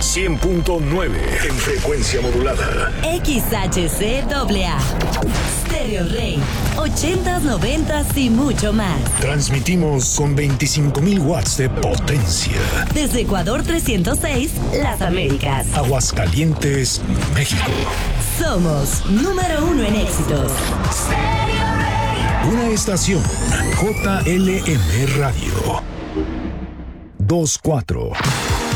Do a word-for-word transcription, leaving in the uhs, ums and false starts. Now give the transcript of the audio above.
cien punto nueve en frecuencia modulada. X H C A A. Stereo Rey. ochentas, noventas y mucho más. Transmitimos con veinticinco mil watts de potencia. Desde Ecuador trescientos seis, Las Américas. Aguascalientes, México. Somos número uno en éxitos. Stereo Rey. Una estación J L M Radio. dos cuatro.